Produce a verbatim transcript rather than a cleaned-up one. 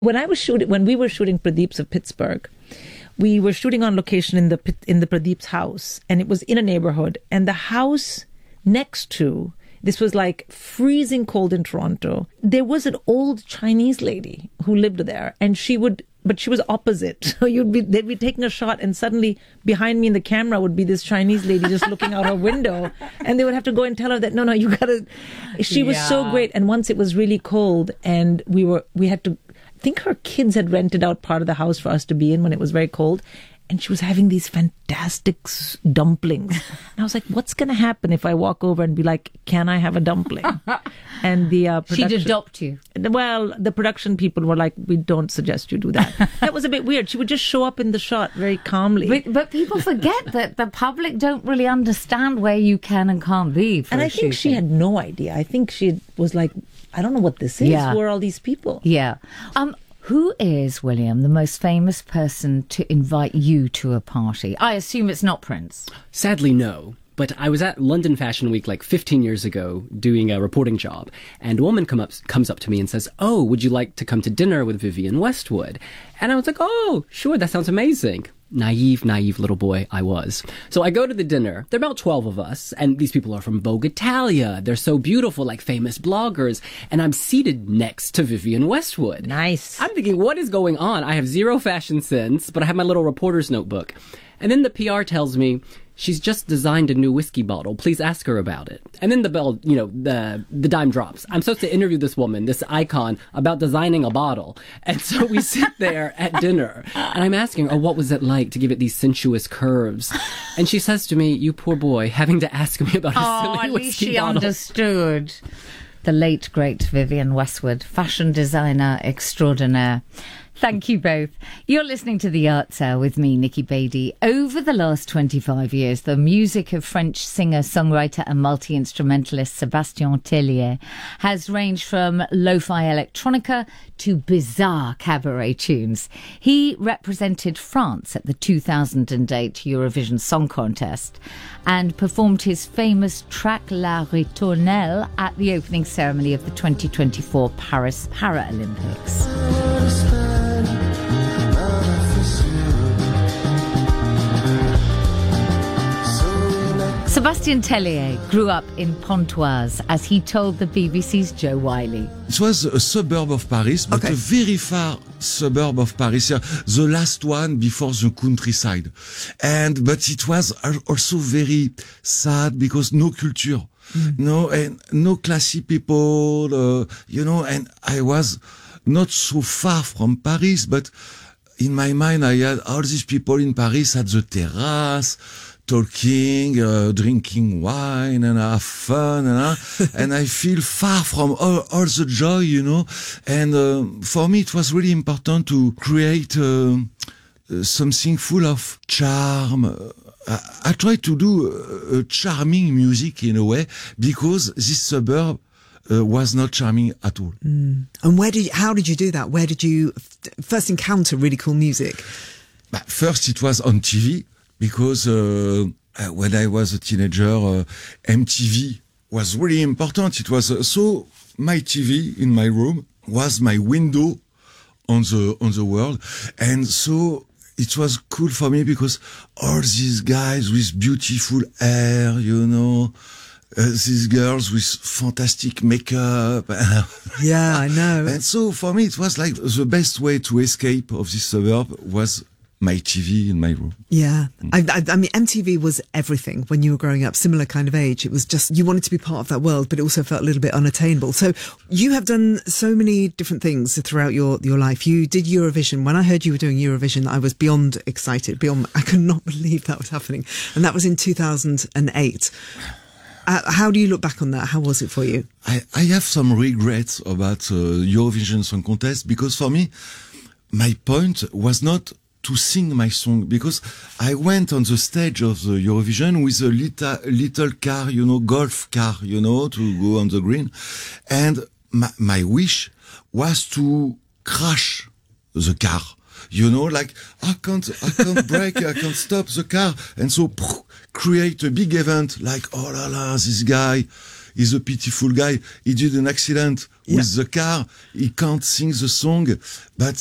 When I was shooting, when we were shooting Pradeep's of Pittsburgh, we were shooting on location in the in the Pradeep's house, and it was in a neighborhood, and the house next to, this was like freezing cold in Toronto, there was an old Chinese lady who lived there, and she would, but she was opposite. So you'd be, they'd be taking a shot, and suddenly behind me in the camera would be this Chinese lady just looking out her window, and they would have to go and tell her that, no, no, you gotta, she was Yeah. so great. And once it was really cold, and we were, we had to, I think her kids had rented out part of the house for us to be in when it was very cold. And she was having these fantastic s- dumplings. And I was like, what's going to happen if I walk over and be like, can I have a dumpling? And the uh, production... She'd adopt you. Well, the production people were like, we don't suggest you do that. That was a bit weird. She would just show up in the shot very calmly. But, but people forget that the public don't really understand where you can and can't be for and a I think she shooting. had no idea. I think she was like, I don't know what this is. Yeah. Who are all these people? Yeah. Um, who is, William, the most famous person to invite you to a party? I assume it's not Prince. Sadly, no. But I was at London Fashion Week like fifteen years ago doing a reporting job, and a woman come up, comes up to me and says, oh, would you like to come to dinner with Vivienne Westwood? And I was like, oh, sure, that sounds amazing. Naive, naive little boy I was. So I go to the dinner. There are about twelve of us, and these people are from Vogue Italia. They're so beautiful, like famous bloggers. And I'm seated next to Vivienne Westwood. Nice. I'm thinking, what is going on? I have zero fashion sense, but I have my little reporter's notebook. And then the P R tells me, she's just designed a new whiskey bottle. Please ask her about it. And then the bell, you know, the the dime drops. I'm supposed to interview this woman, this icon, about designing a bottle. And so we sit there at dinner, and I'm asking her, oh, what was it like to give it these sensuous curves? And she says to me, you poor boy, having to ask me about a Oh, silly at whiskey least she bottle. understood. The late, great Vivienne Westwood, fashion designer extraordinaire. Thank you both. You're listening to The Arts Hour with me, Nikki Beattie. Over the last twenty-five years, the music of French singer, songwriter and multi-instrumentalist Sébastien Tellier has ranged from lo-fi electronica to bizarre cabaret tunes. He represented France at the two thousand eight Eurovision Song Contest and performed his famous track La Ritournelle at the opening ceremony of the twenty twenty-four Paris Paralympics. Sébastien Tellier grew up in Pontoise, as he told the B B C's Joe Wiley. It was a suburb of Paris, but Okay. a very far suburb of Paris, uh, the last one before the countryside. And, but it was al- also very sad because no culture, no, and no classy people, uh, you know, and I was not so far from Paris, but in my mind, I had all these people in Paris at the terrace, talking, uh, drinking wine and have fun, and, uh, and I feel far from all, all the joy, you know. And uh, for me, it was really important to create uh, uh, something full of charm. Uh, I, I try to do uh, uh, charming music in a way because this suburb uh, was not charming at all. And where did you, how did you do that? Where did you f- first encounter really cool music? But first, it was on T V. Because uh, uh, when I was a teenager, uh, M T V was really important. It was uh, so my T V in my room was my window on the on the world, and so it was cool for me because all these guys with beautiful hair, you know, uh, these girls with fantastic makeup. Yeah, I know. And so for me, it was like the best way to escape of this suburb was my T V in my room. Yeah. I, I, I mean, M T V was everything when you were growing up, similar kind of age. It was just, you wanted to be part of that world, but it also felt a little bit unattainable. So you have done so many different things throughout your, your life. You did Eurovision. When I heard you were doing Eurovision, I was beyond excited, beyond, I could not believe that was happening. And that was in two thousand eight. Uh, how do you look back on that? How was it for you? I, I have some regrets about uh, Eurovision Song Contest because for me, my point was not to sing my song because I went on the stage of the Eurovision with a little, little car, you know, golf car, you know, to go on the green. And my, my wish was to crash the car. You know, like, I can't, I can't brake, I can't stop the car. And so create a big event like, oh la la, this guy He's a pitiful guy. He did an accident Yeah. with the car. He can't sing the song, but